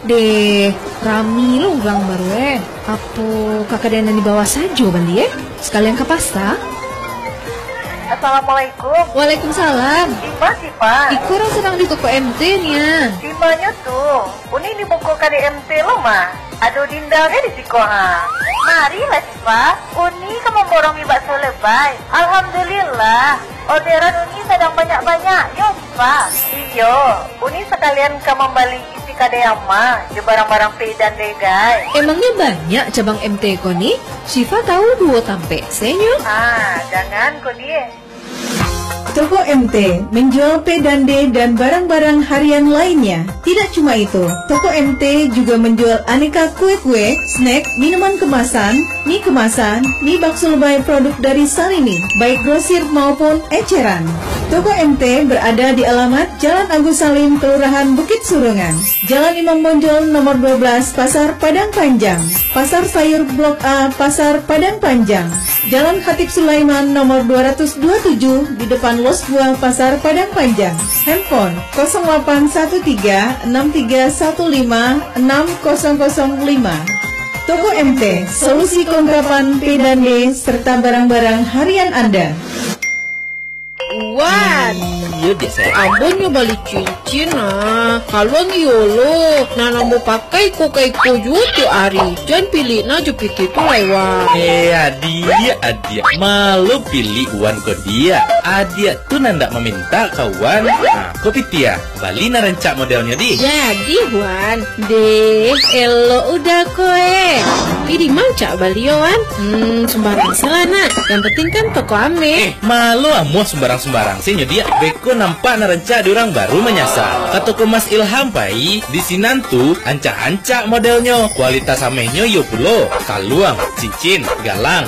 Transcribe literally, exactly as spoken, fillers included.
Deh, rami lo bang baru eh. Apa kakak dan di bawah saja bandi eh? Sekalian ke pasta. Assalamualaikum. Waalaikumsalam. Ima sih Pak. Iku orang sedang di toko M T-nya. Dimanya tuh? Uni di buku K D M T lo mah. Aduh dindangnya di siko ha. Mari lah sih Pak. Uni kamu borong mie bakso lebay. Alhamdulillah. Orderan Uni sedang banyak-banyak. Yo Pak. Iyo. Uni sekalian kamu balik isi K D M mah. Di barang-barang P dan D guys. Emangnya banyak cabang M T ko nih? Syifa tahu dua tampe senyo. Ah, jangan kok dia. Toko M T menjual P dan D dan barang-barang harian lainnya. Tidak cuma itu, toko M T juga menjual aneka kue-kue, snack, minuman kemasan, mie kemasan, mie bakso lebay produk dari Salini, baik grosir maupun eceran. Toko M T berada di alamat Jalan Agus Salim, Kelurahan Bukit Surungan, Jalan Imam Bonjol nomor dua belas, Pasar Padang Panjang, Pasar Sayur Blok A, Pasar Padang Panjang, Jalan Khatib Sulaiman nomor dua ratus dua puluh tujuh di depan Los Buah, Pasar Padang Panjang. Handphone nol delapan satu tiga enam tiga satu lima enam nol nol lima. Toko M T, solusi kelengkapan P dan D serta barang-barang harian Anda. Wan, iya deh saya. abang nyo balik cincin ah. Kalau ngiyolo, nana mau pakai ko kay ko juto ari. Jangan pilih na jupit itu lewat. Eh adia, adia, malu pilih uan ko dia. Adia tuh nanda meminta kawan. Nah, kopi tia, bali na rencak modelnya di. Jadi Wan, deh, elo udah koe. Ini macak balioan. Hmm, sembarang salah nak. Yang penting kan toko ame. Eh, malu amuh sembarang-sembarang sih dia. Beko nampak na rencak diorang baru menyasar. Kata ko Mas Ilham pai, di sinan tuh ancak-ancak modelnya. Kualitas amehnya yo pulo, kaluang, cincin, galang.